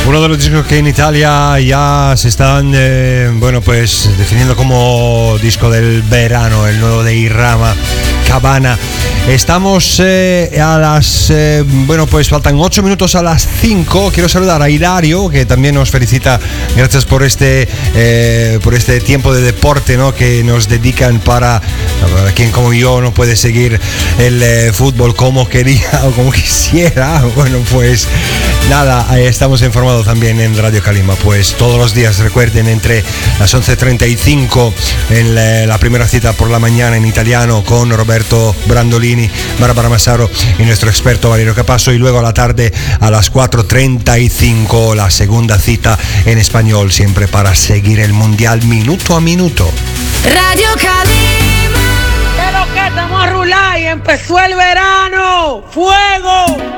Uno de los discos que en Italia ya se están, pues definiendo como disco del verano, el nuevo de Irama, Cabana. Estamos a las, pues faltan 8 minutos a las 5. Quiero saludar a Hilario, que también nos felicita. Gracias por este tiempo de deporte, ¿no?, que nos dedican para quien como yo no puede seguir el fútbol como quería o como quisiera. Bueno, pues nada, estamos informados también en Radio Calima, pues todos los días, recuerden, entre las 11:35 en la primera cita por la mañana en italiano con Roberto Brandolini, Barbara Massaro y nuestro experto Valerio Capasso, y luego a la tarde a las 4:35 la segunda cita en español, siempre para seguir el mundial minuto a minuto. Radio Calima. Pero que estamos a rular y empezó el verano. ¡Fuego!